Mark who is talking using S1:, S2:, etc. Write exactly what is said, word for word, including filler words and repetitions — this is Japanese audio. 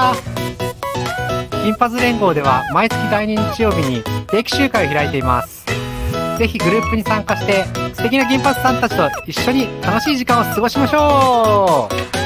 S1: は。銀髪連合では毎月だいに日曜日に定期集会を開いています。ぜひグループに参加して素敵な銀髪さんたちと一緒に楽しい時間を過ごしましょう。